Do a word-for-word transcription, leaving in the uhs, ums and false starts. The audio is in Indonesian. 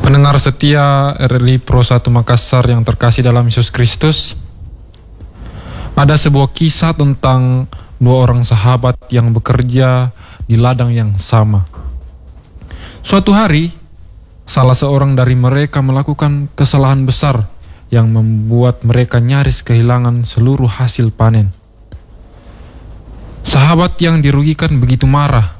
Pendengar setia R L I Pro satu Makassar yang terkasih dalam Yesus Kristus, ada sebuah kisah tentang dua orang sahabat yang bekerja di ladang yang sama. Suatu hari, salah seorang dari mereka melakukan kesalahan besar yang membuat mereka nyaris kehilangan seluruh hasil panen. Sahabat yang dirugikan begitu marah